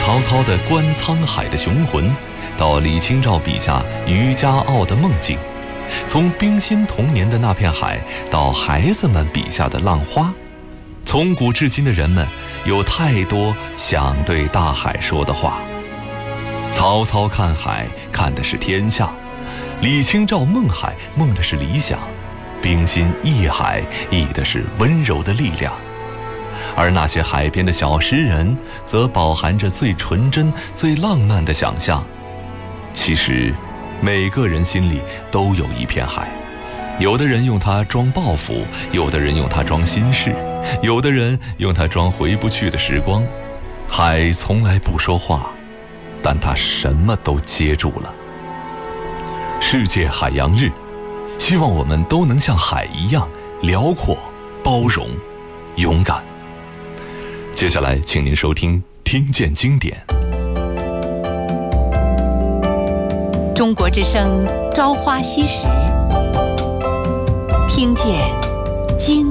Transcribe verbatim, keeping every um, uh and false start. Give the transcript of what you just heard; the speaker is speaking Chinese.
曹操的观沧海的雄浑，到李清照笔下渔家傲的梦境，从冰心童年的那片海到孩子们笔下的浪花，从古至今的人们有太多想对大海说的话。曹操看海看的是天下，李清照梦海梦的是理想，冰心忆海忆的是温柔的力量。而那些海边的小诗人则饱含着最纯真最浪漫的想象。其实每个人心里都有一片海，有的人用它装抱负，有的人用它装心事，有的人用它装回不去的时光。海从来不说话，但它什么都接住了。世界海洋日，希望我们都能像海一样辽阔、包容、勇敢。接下来请您收听听见经典。 中国之声朝花夕拾，听见